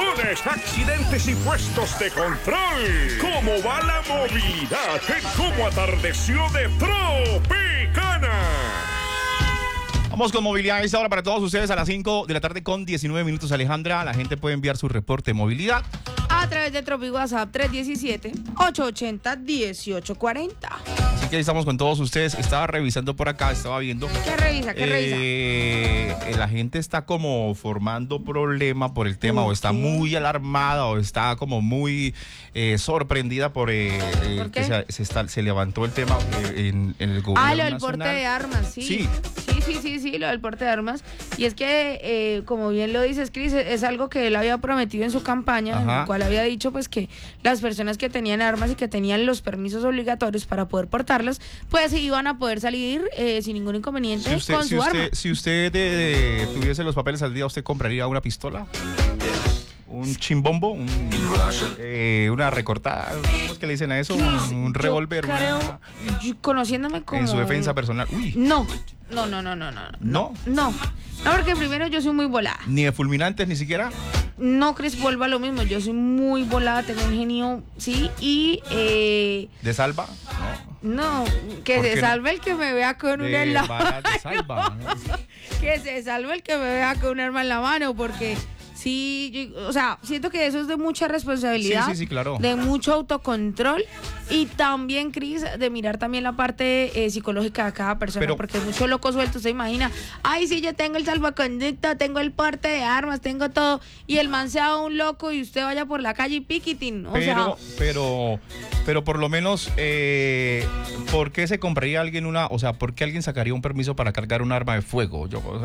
colisiones, accidentes y puestos de control. ¿Cómo va la movilidad en cómo atardeció de Tropicana? Vamos con movilidad esta hora para todos ustedes a las 5 de la tarde con 19 minutos, Alejandra. La gente puede enviar su reporte de movilidad a través de Tropi WhatsApp 317-880-1840. Así que ahí estamos con todos ustedes. Estaba revisando por acá, estaba viendo. ¿Qué revisa? La gente está como formando problema por el tema, o está muy alarmada, o está como muy sorprendida por que se levantó el tema en el gobierno lo del nacional. porte de armas, sí, lo del porte de armas. Y es que, como bien lo dices, Cris, es algo que él había prometido en su campaña, en el cual había dicho pues que las personas que tenían armas y que tenían los permisos obligatorios para poder portarlas, pues iban a poder salir sin ningún inconveniente con su arma. Si usted tuviese los papeles al día, ¿usted compraría una pistola? ¿Un chimbombo? ¿Una recortada? ¿Cómo es que le dicen a eso? ¿Un revólver? Conociéndome como... En su defensa personal. Uy. No, porque primero yo soy muy volada. ¿Ni de fulminantes ni siquiera? No, Cris, vuelva a lo mismo. Yo soy muy volada, tengo un genio, sí, y... ¿De salva? No, que se salve el que me vea con un arma en la mano. Que se salve el que me vea con un arma en la mano, porque... Sí, siento que eso es de mucha responsabilidad, sí, claro. De mucho autocontrol y también, Cris, de mirar también la parte psicológica de cada persona, porque es mucho loco suelto, se imagina, ay, sí, yo tengo el salvoconducto, tengo el porte de armas, tengo todo, y el man sea un loco y usted vaya por la calle y piquitín, pero por lo menos, ¿por qué se compraría alguien por qué alguien sacaría un permiso para cargar un arma de fuego?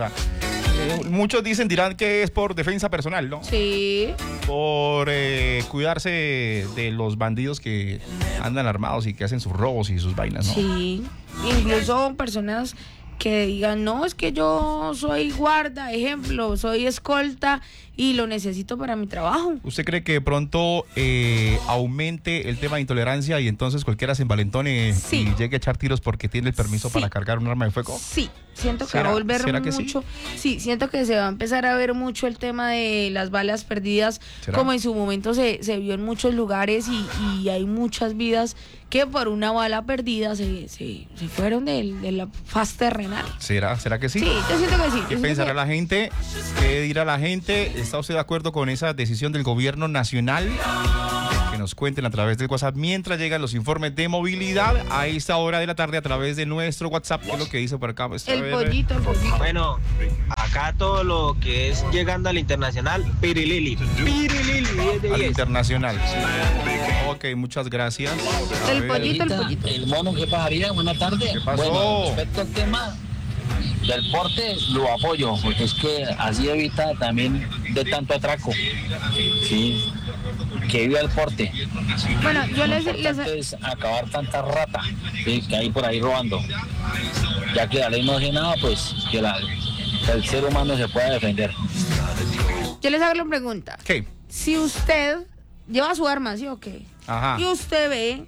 Muchos dirán que es por defensa personal, ¿no? Sí. Por cuidarse de los bandidos que andan armados y que hacen sus robos y sus vainas, ¿no? Sí. Incluso personas que digan, no, es que yo soy guarda, ejemplo, soy escolta y lo necesito para mi trabajo. ¿Usted cree que de pronto aumente el tema de intolerancia y entonces cualquiera se envalentone y llegue a echar tiros porque tiene el permiso para cargar un arma de fuego? Sí, siento que va a volver mucho. Sí, siento que se va a empezar a ver mucho el tema de las balas perdidas, como en su momento se vio en muchos lugares y hay muchas vidas que por una bala perdida se fueron de la faz terrenal. ¿Será que sí? Sí, yo siento que sí. ¿Qué pensará la gente? ¿Qué dirá la gente? ¿Está usted de acuerdo con esa decisión del gobierno nacional? Que nos cuenten a través del WhatsApp mientras llegan los informes de movilidad a esta hora de la tarde a través de nuestro WhatsApp. ¿Qué es lo que dice por acá? El pollito. Bueno, acá todo lo que es llegando al internacional, Pirilili, 10 de 10. Al internacional. Ok, muchas gracias. El pollito. El mono, ¿qué pasaría? Buenas tardes. ¿Qué pasó? Bueno, respecto al tema del porte, lo apoyo, porque es que así evita también de tanto atraco. Sí, que viva el porte. Bueno, yo les es acabar tanta rata que hay por ahí robando. Ya que la ley no hace nada, pues que el ser humano se pueda defender. Yo les hago la pregunta. ¿Qué? Si usted lleva su arma, ¿sí o qué? Ajá. Y usted ve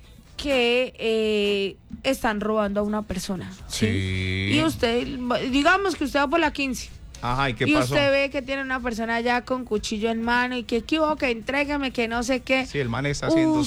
que están robando a una persona. Sí. Y usted, digamos que usted va por la 15. Ajá, ¿y qué pasó? pasó? Usted ve que tiene una persona allá con cuchillo en mano y que entrégame, que no sé qué. Sí, el man está haciendo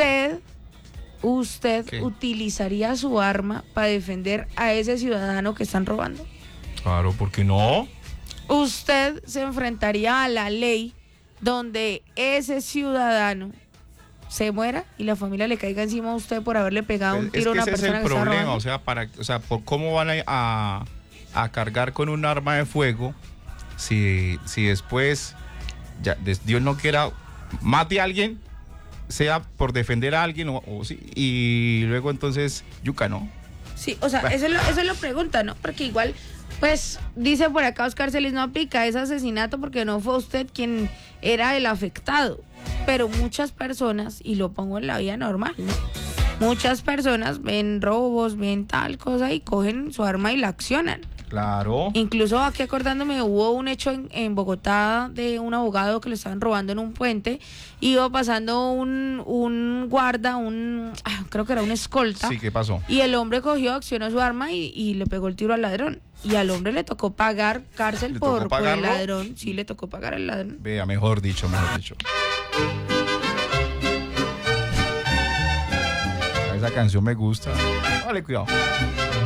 ¿Usted utilizaría su arma para defender a ese ciudadano que están robando? Claro, ¿por qué no? ¿Usted se enfrentaría a la ley donde ese ciudadano se muera y la familia le caiga encima a usted por haberle pegado un tiro a una persona que está robando? O sea, ¿cómo van a cargar con un arma de fuego si después, Dios no quiera, mate a alguien, sea por defender a alguien y luego entonces yuca, ¿no? Sí, o sea, eso es la pregunta, ¿no? Porque igual, pues, dice por acá Oscar Celis, no aplica, es asesinato porque no fue usted quien era el afectado. Pero muchas personas, y lo pongo en la vida normal, ¿no? muchas personas ven robos, ven tal cosa y cogen su arma y la accionan. Claro. Incluso aquí acordándome, hubo un hecho en Bogotá de un abogado que lo estaban robando en un puente. Iba pasando un guarda, creo que era un escolta. Sí, ¿qué pasó? Y el hombre cogió, accionó su arma y le pegó el tiro al ladrón. Y al hombre le tocó pagar cárcel por el ladrón. Sí, le tocó pagar al ladrón. Vea, mejor dicho. Esa canción me gusta. Vale, cuidado.